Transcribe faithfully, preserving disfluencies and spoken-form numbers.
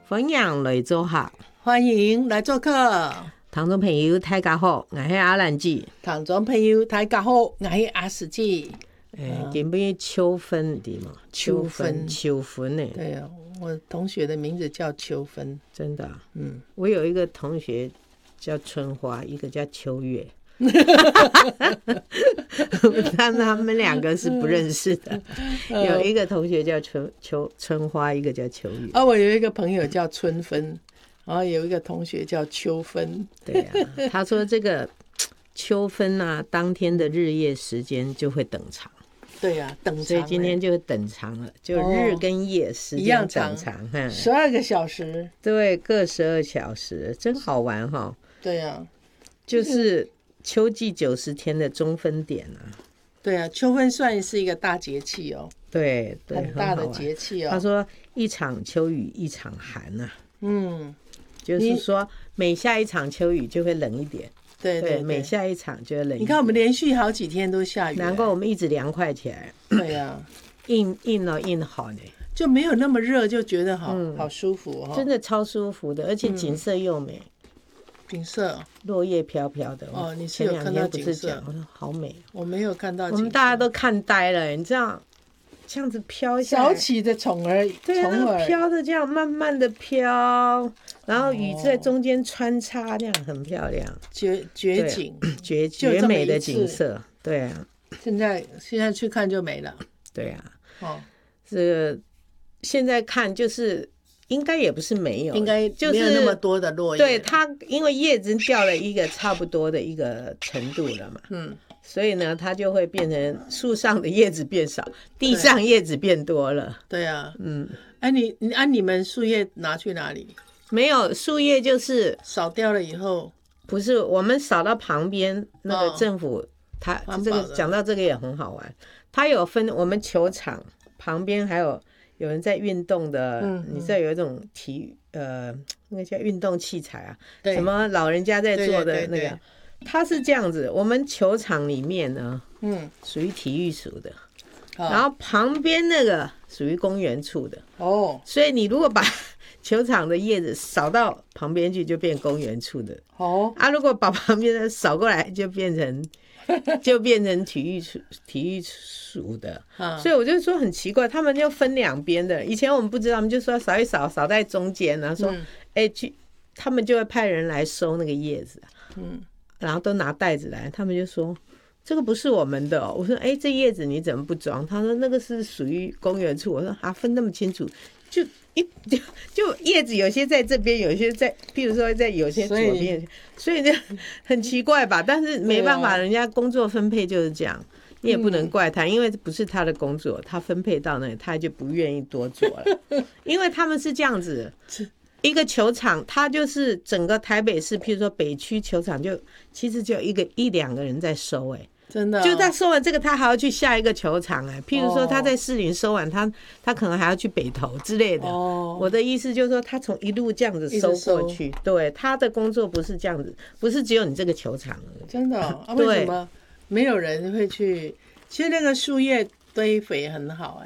分享来做客， 欢迎来做客。 听众朋友大家好，我是阿兰姐。 听众朋友大家好，我是阿史姐。 哎，今边秋分的嘛， 秋分， 秋分呢？ 对啊，我同学的名字叫秋分， 真的、啊。 嗯， 我有一个同学叫春花，一个叫秋月。但他们两个是不认识的。有一个同学叫春秋春花，一个叫秋月。 啊，我有一个朋友叫春分，然后有一个同学叫秋分。 对呀、啊，他说这个秋分啊，当天的日夜时间就会等长。 对呀、啊，等长， 所以今天就等长了，就日跟夜时间等长，哈、哦， 十二个小时， 对，各十二小时，真好玩哈、哦。 对呀、啊， 就是秋季九十天的中分点啊。 对啊，秋分算是一个大节气哦。 对对， 很大的节气哦。 他说一场秋雨一场寒呐、啊。 嗯， 就是说每下一场秋雨就会冷一点。 对 对, 对， 每下一场就会冷一点。 你看我们连续好几天都下雨， 难怪我们一直凉快起来。 对呀、啊， 印印了印好呢， 就没有那么热，就觉得好、嗯、好舒服哦， 真的超舒服的，而且景色又美。嗯、 景色， 落叶飘飘的。 哦，你是有看到景色？ 我说好美， 我没有看到景色。 我们大家都看呆了，你知道，这样子飘下来， 小起的虫儿， 对啊， 虫儿飘的这样慢慢的飘，然后雨在中间穿插，这样很漂亮， 绝绝景， 绝绝美的景色，对啊。 现在现在去看就没了， 对啊。 哦， 这个现在看就是应该也不是没有， 应该就是没有那么多的落叶。 对，它因为叶子掉了一个差不多的一个程度了嘛， 嗯， 所以呢，它就会变成树上的叶子变少，地上叶子变多了。 对啊， 嗯， 哎、啊，你你按、啊、你们树叶拿去哪里？ 没有，树叶就是扫掉了以后， 不是我们扫到旁边那个政府，哦、它这个讲到这个也很好玩，它有分我们球场旁边还有有人在运动的，嗯、你知道有一种体育呃那个叫运动器材啊，什么老人家在做的那个。对对对对，它是这样子，我们球场里面呢，嗯，属于体育署的，哦、然后旁边那个属于公园处的，哦，所以你如果把球场的叶子扫到旁边去，就变公园处的，哦，啊，如果把旁边的扫过来，就变成就变成体育署体育署的，啊、所以我就说很奇怪，他们就分两边的，以前我们不知道，我们就说扫一扫，扫在中间，然后说，哎、嗯，去、欸，他们就会派人来收那个叶子，嗯。然后都拿袋子来，他们就说这个不是我们的、哦。我说哎，这叶子你怎么不装？他说那个是属于公园处。我说啊，分那么清楚，就一就就叶子有些在这边，有些在，譬如说在有些左边，所以就很奇怪吧？但是没办法，人家工作分配就是这样，你也不能怪他，因为不是他的工作，他分配到那里，他就不愿意多做了，因为他们是这样子。一个球场，它就是整个台北市，譬如说北区球场就，就其实就一个一两个人在收、欸，哎， 真的、哦， 就他收完这个，他還要去下一個球場、欸，哎，譬如說他在士林收完，他他可能還要去北投之類的。哦，我的意思就是說，他從一路這樣子收過去，對，他的工作不是這樣子，不是只有你這個球場。 真的、哦，啊，為什麼沒有人會去？其實那個樹葉堆肥很好、欸，